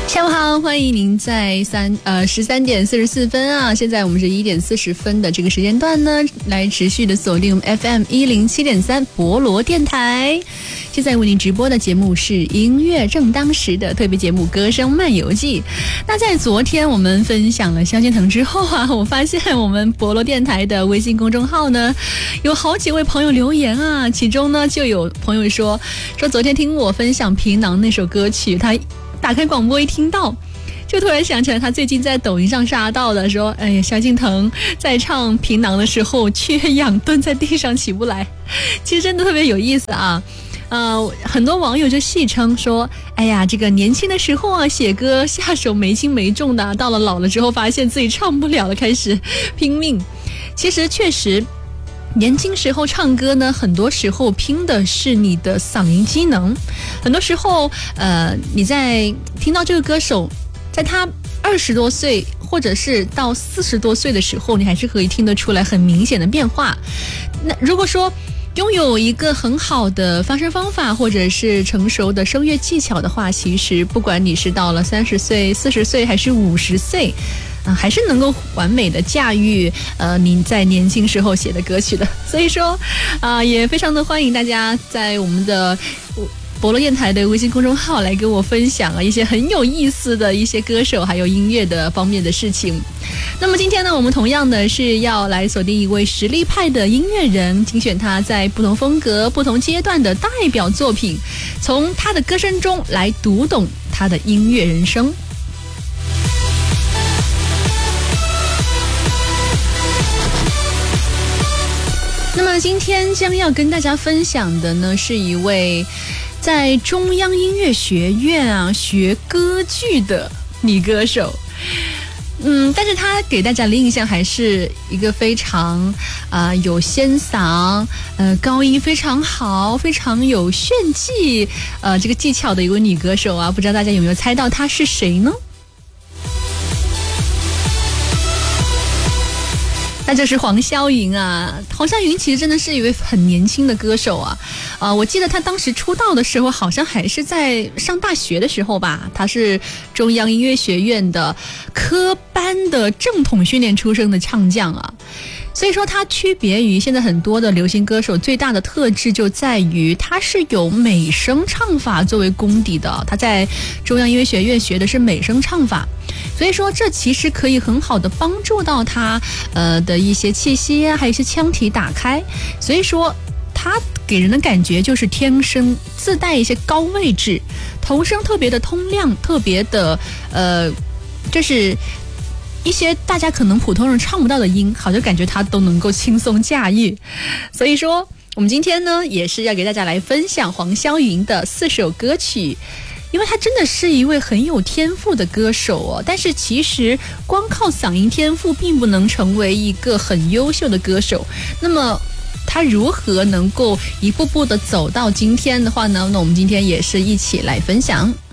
下午好，欢迎您在13点44分啊，现在我们是1点40分的这个时间段呢，来持续的锁定我们 FM 107.3博罗电台。现在为您直播的节目是音乐正当时的特别节目《歌声漫游记》。那在昨天我们分享了萧敬腾之后啊，我发现我们博罗电台的微信公众号呢，有好几位朋友留言啊，其中呢就有朋友说昨天听我分享《皮囊》那首歌曲，他打开广播一听到，就突然想起来他最近在抖音上刷到的，说哎呀，萧敬腾在唱《皮囊》的时候缺氧蹲在地上起不来，其实真的特别有意思啊。很多网友就戏称说，哎呀，这个年轻的时候啊写歌下手没轻没重的，到了老了之后发现自己唱不了了，开始拼命。其实确实年轻时候唱歌呢，很多时候拼的是你的嗓音机能。很多时候你在听到这个歌手在他20多岁或者是到40多岁的时候，你还是可以听得出来很明显的变化。那如果说拥有一个很好的发声方法，或者是成熟的声乐技巧的话，其实不管你是到了30岁、40岁还是50岁，还是能够完美的驾驭你在年轻时候写的歌曲的。所以说也非常的欢迎大家在我们的博罗电台的微信公众号来跟我分享一些很有意思的一些歌手还有音乐的方面的事情。那么今天呢，我们同样的是要来锁定一位实力派的音乐人，精选他在不同风格不同阶段的代表作品，从他的歌声中来读懂他的音乐人生。那么今天将要跟大家分享的呢，是一位在中央音乐学院学歌剧的女歌手。但是她给大家的印象还是一个非常有仙嗓，高音非常好，非常有炫技这个技巧的一位女歌手啊。不知道大家有没有猜到她是谁呢？那就是黄霄云啊。黄霄云其实真的是一位很年轻的歌手啊。我记得他当时出道的时候好像还是在上大学的时候吧，他是中央音乐学院的科班的正统训练出身的唱将啊。所以说他区别于现在很多的流行歌手最大的特质就在于他是有美声唱法作为功底的，他在中央音乐学院学的是美声唱法，所以说这其实可以很好的帮助到他的一些气息还有一些腔体打开。所以说他给人的感觉就是天生自带一些高位置，头声特别的通亮，特别的就是一些大家可能普通人唱不到的音，好像感觉他都能够轻松驾驭。所以说我们今天呢也是要给大家来分享黄霄云的4首歌曲，因为他真的是一位很有天赋的歌手但是其实光靠嗓音天赋并不能成为一个很优秀的歌手。那么他如何能够一步步的走到今天的话呢，那我们今天也是一起来分享。